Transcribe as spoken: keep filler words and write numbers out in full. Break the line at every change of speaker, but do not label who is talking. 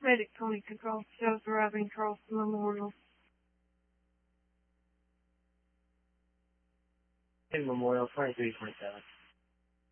Orthopedic Tony Control shows arriving Charleston Memorial.
In Memorial twenty-three twenty-seven.